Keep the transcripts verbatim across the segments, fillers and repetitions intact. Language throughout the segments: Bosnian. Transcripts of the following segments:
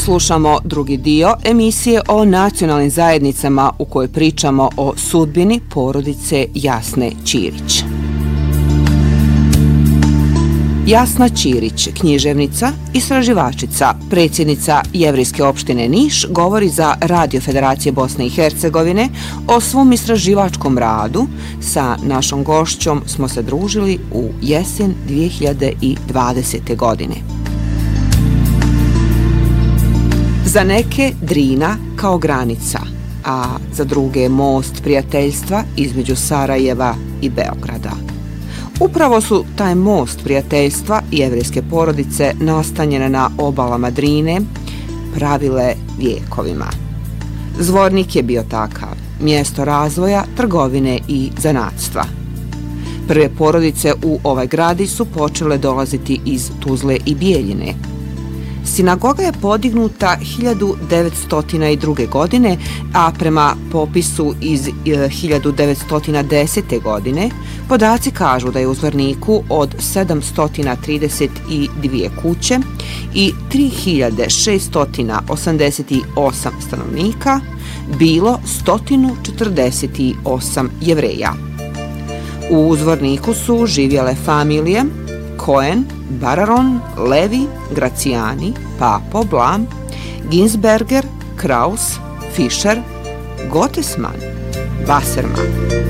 Slušamo drugi dio emisije o nacionalnim zajednicama u kojoj pričamo o sudbini porodice Jasne Ćirić. Jasna Ćirić, književnica, istraživačica, predsjednica Jevrejske opštine Niš, govori za Radio Federacije Bosne i Hercegovine o svom istraživačkom radu. Sa našom gošćom smo se družili u jesen dvije hiljade dvadesete. godine. Za neke Drina kao granica, a za druge most prijateljstva između Sarajeva i Beograda. Upravo su taj most prijateljstva jevrejske porodice nastanjene na obalama Drine pravile vijekovima. Zvornik je bio takav, mjesto razvoja, trgovine i zanatstva. Prve porodice u ovaj gradi su počele dolaziti iz Tuzle i Bijeljine. Sinagoga je podignuta hiljadu devetsto druge. godine, a prema popisu iz hiljadu devetsto desete. godine podaci kažu da je u Zvorniku od sedamsto trideset dvije kuće i tri hiljade šeststo osamdeset osam stanovnika bilo sto četrdeset osam Jevreja. U Zvorniku su živjele familije Cohen, Bararon, Levi, Graciani, Papo, Blam, Ginsberger, Kraus, Fischer, Gottesman, Wasserman.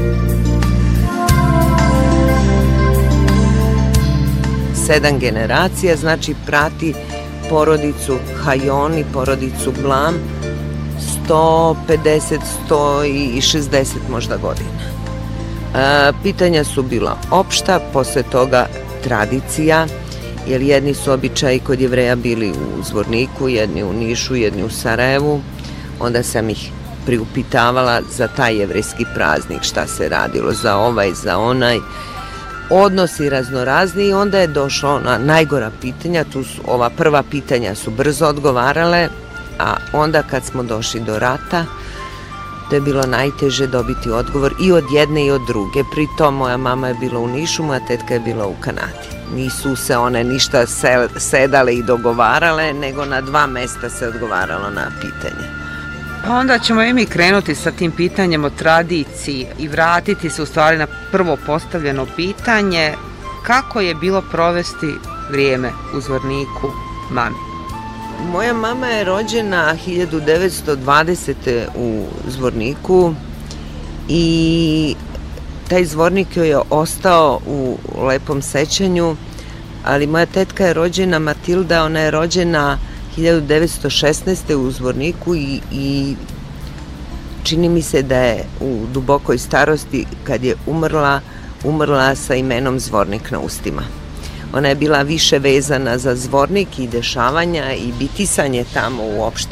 Sedam generacija, znači prati porodicu Hajoni, porodicu Blam, sto pedeset do sto šezdeset možda godina. E, pitanja su bila opšta, posle toga tradicija, jer jedni su običaji kod Jevreja bili u Zvorniku, jedni u Nišu, jedni u Sarajevu. Onda sam ih priupitavala za taj jevrejski praznik, šta se radilo za ovaj, za onaj. Odnosi raznorazni i onda je došlo na najgora pitanja. Tu su, ova prva pitanja su brzo odgovarale, a onda kad smo došli do rata, to je bilo najteže dobiti odgovor i od jedne i od druge. Pritom moja mama je bila u Nišu, moja tetka je bila u Kanadi. Nisu se one ništa sedale i dogovarale, nego na dva mesta se odgovaralo na pitanje. Pa onda ćemo i mi krenuti sa tim pitanjem o tradiciji i vratiti se u stvari na prvo postavljeno pitanje kako je bilo provesti vrijeme u Zvorniku mami. Moja mama je rođena hiljadu devetsto dvadesete. u Zvorniku i taj Zvornik joj je ostao u lepom sećanju, ali moja tetka je rođena Matilda, ona je rođena hiljadu devetsto šesnaeste. u Zvorniku i, i čini mi se da je u dubokoj starosti kad je umrla, umrla sa imenom Zvornik na ustima. Ona je bila više vezana za Zvornik i dešavanja i bitisanje tamo uopšte.